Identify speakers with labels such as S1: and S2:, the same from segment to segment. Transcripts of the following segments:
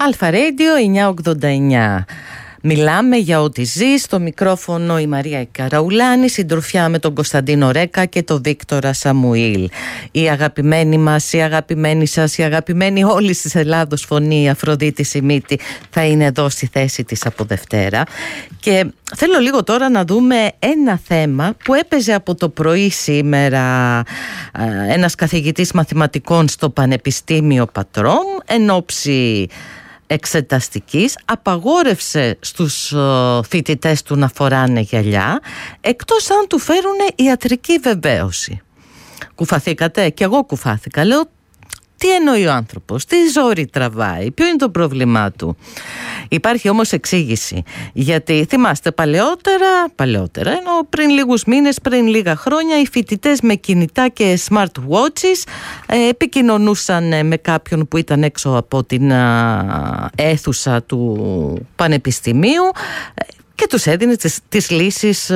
S1: Αλφα Radio 989. Μιλάμε για ό,τι ζει. Στο μικρόφωνο η Μαρία Καραουλάνη, συντροφιά με τον Κωνσταντίνο Ρέκα και τον Βίκτορα Σαμουήλ. Η αγαπημένη μας, η αγαπημένη σας, η αγαπημένη όλης της Ελλάδος φωνή, η Αφροδίτη Σιμίτη, θα είναι εδώ στη θέση της από Δευτέρα. Και θέλω λίγο τώρα να δούμε ένα θέμα που έπαιζε από το πρωί σήμερα ένας καθηγητής μαθηματικών στο Πανεπιστήμιο Πατρόμ εν όψη εξεταστικής. Απαγόρευσε στους φοιτητές του να φοράνε γυαλιά, εκτός αν του φέρουν ιατρική βεβαίωση. Κουφαθήκατε? Και εγώ κουφάθηκα. Λέω, τι εννοεί ο άνθρωπος, τι ζόρι τραβάει, ποιο είναι το πρόβλημά του? Υπάρχει όμως εξήγηση. Γιατί θυμάστε παλαιότερα, ενώ πριν λίγους μήνες, πριν λίγα χρόνια, οι φοιτητές με κινητά και smart watches επικοινωνούσαν με κάποιον που ήταν έξω από την αίθουσα του πανεπιστημίου και τους έδινε τις λύσεις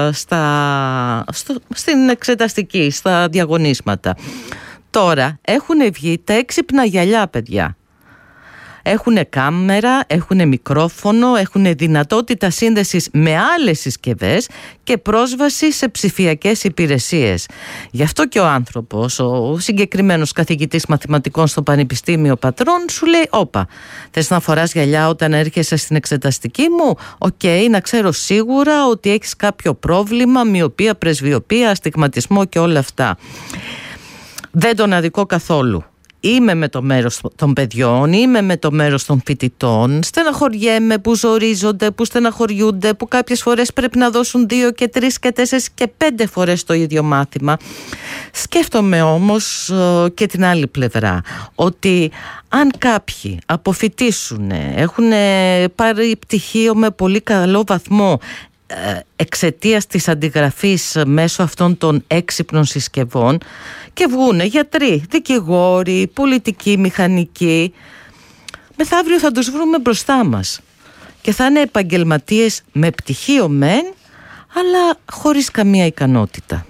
S1: στην εξεταστική, στα διαγωνίσματα. Τώρα έχουν βγει τα έξυπνα γυαλιά, παιδιά. Έχουν κάμερα, έχουν μικρόφωνο, έχουν δυνατότητα σύνδεσης με άλλες συσκευές και πρόσβαση σε ψηφιακές υπηρεσίες. Γι' αυτό και ο άνθρωπος, ο συγκεκριμένος καθηγητής μαθηματικών στο Πανεπιστήμιο Πατρών, σου λέει, όπα, θες να φοράς γυαλιά όταν έρχεσαι στην εξεταστική μου? Οκ, να ξέρω σίγουρα ότι έχεις κάποιο πρόβλημα, μοιοπία, πρεσβειοπία, αστιγματισμό και όλα αυτά. Δεν τον αδικώ καθόλου. Είμαι με το μέρος των παιδιών, είμαι με το μέρος των φοιτητών. Στεναχωριέμαι που ζορίζονται, που στεναχωριούνται, που κάποιες φορές πρέπει να δώσουν 2 και 3 και 4 και 5 φορές το ίδιο μάθημα. Σκέφτομαι όμως και την άλλη πλευρά, ότι αν κάποιοι αποφοιτήσουν, έχουν πάρει πτυχίο με πολύ καλό βαθμό εξαιτίας της αντιγραφής μέσω αυτών των έξυπνων συσκευών και βγούνε γιατροί, δικηγόροι, πολιτικοί, μηχανικοί, μεθαύριο θα τους βρούμε μπροστά μας και θα είναι επαγγελματίες με πτυχίο μεν, αλλά χωρίς καμία ικανότητα.